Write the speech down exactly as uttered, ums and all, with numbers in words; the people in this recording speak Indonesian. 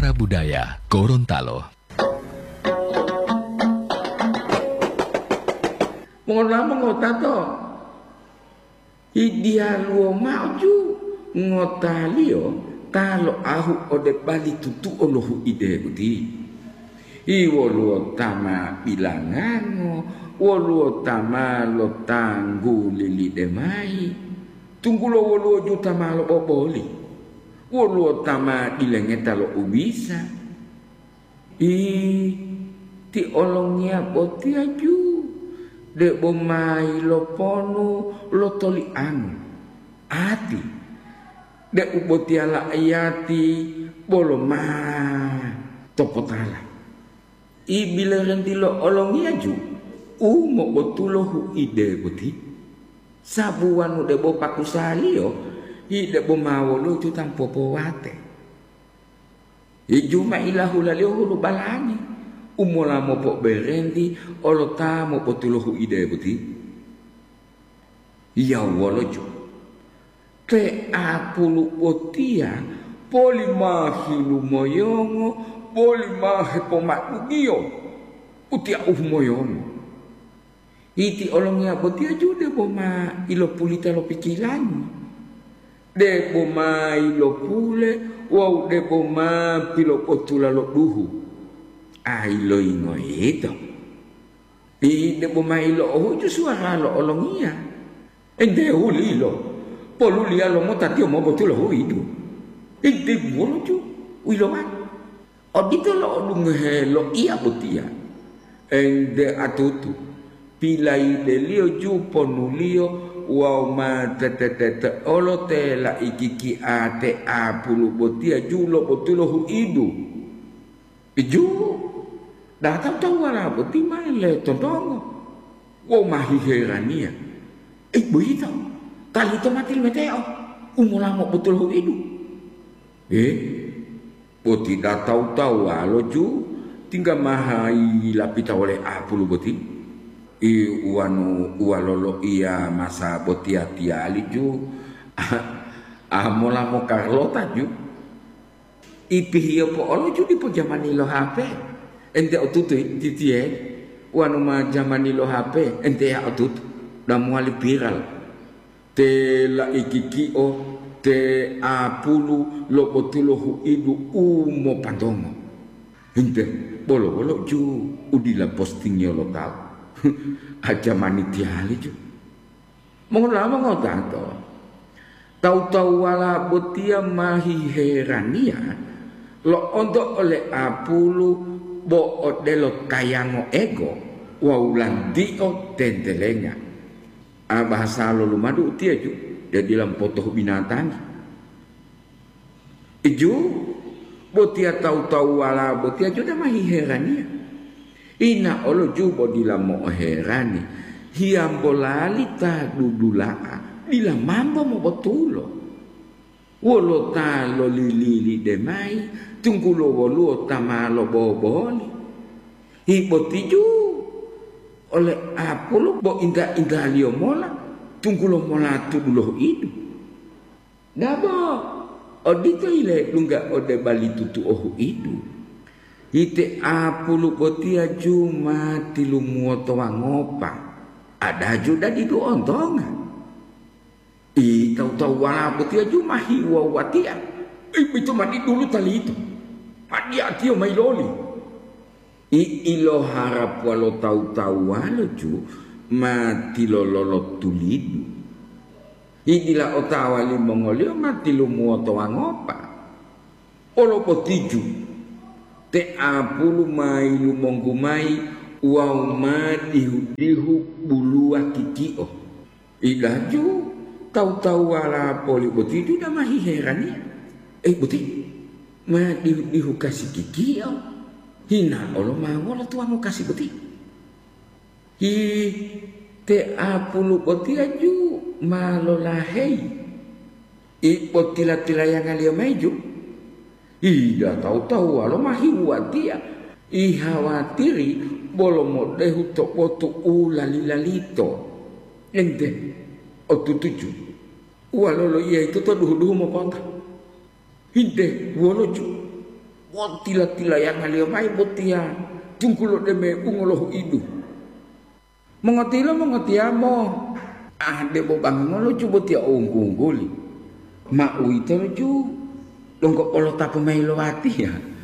Suara Budaya Gorontalo. Mengolah mengota to, idia luo maju ngotalio talo ahu ode bali tutu olohu ide uti. Iwo luo tama bilangano, wo luo tama lo tanggu lili demai, tunggu lo wo luo juta malo boboli, wo luo tama dilengeta lo ubisa. I ti olongnya boti aju. Dek bomai lo pono lo toli anu ati dek uboti ala ayati bolo ma topotala i bila renti lo olongi aju u mo botulo hu ide boti sabuan ude bo pakusalio i dek bomawo lo ju tampo powate i juma ilahu lalio hulu balani umola mo po berenti olota mo po tulohu ide buti ya wolojo te apulu potia polimahilu moyongo polimahe pomakugio utia uf moyongo iti olongnya potia jude boma ilo pulita lo pikilani de boma ilo pule wow de boma pilo potula lo duhu ai lo ingo itu i de bomai lo oh ju suara lo olongia ende uli lo poluli lo mota tio mo botulo ho itu ende bolo ju ui lo man odito lo lunge lo ia botia ende atutu pilai de lio ju ponulio wow ma te te te te olo te la ikiki a te a pulu botia ju lo botulo ho itu ju datang tahu wala boti male tondongo wo mahi herania eh begitu tali tomatil meteo umula mo betul ho idu eh boti da tahu tahu alo ju tinggal mahai lapita oleh apulu boti i uanu ualolo ia masa boti atia ali ju ah mola mo Carlota ju ipihio po olo ju di po jamani lo H P ente otutu titie wanu ma jamani lo H P ente ya otutu da muali viral te la ikiki o te apulu lo potulo hu idu umo pandongo ente bolo bolo ju udila postingnya lo tau aja mani tiali ju mengolah mengotato tau-tau wala botia mahi herania lo untuk oleh apulu bo odelo kayango ego waulan dio tentelenga ah bahasa lo lumadu tia ju jadi dalam foto binatang iju botia tahu-tahu wala botia ju dah mahi herania ina olo ju bo dilamo herani hiam bolali ta dudulaa dila mambo mo botulo wolo ta lo lili demai tunggu lo wolo tama lo boboli hibotiju oleh apolo bo inda inda lio mola tunggu lo mola tu lo itu dabo odito ile lunga ode bali tutu ohu itu ite apolo botia juma tilu muoto wangopa ada juda di do ontonga i tahu-tahu wala botia juma hiwa watia i itu mati dulu tali itu padi atio mai loli i ilo harap walau tahu-tahu wala ju mati lo lolo tulidu i dila otawa li mongolio mati lo muoto wangopa olo potiju te apulu mai lu monggu mai wau ma dihu dihu bulua kikio i laju tahu-tahu wala poli boti itu dah mahi herania eh boti ma dihu dihu kasih kikio hina olo ma wala tua mau kasih boti hi te apulu boti aju ma lo lahei i boti latila yang alia meju i dah tahu-tahu wala mahi watia i khawatiri bolo modehu to botu ulali lalito ente otutuju walolo iya itu to duhu duhu mo panta hinde woloju tila-tila yang halia mai botia tungkulo deme ungoloh idu mengotilo mengotiamo ah de bobang ngolo cubo tia unggungguli ma uita ju dongko polo tapu mai lo ati ya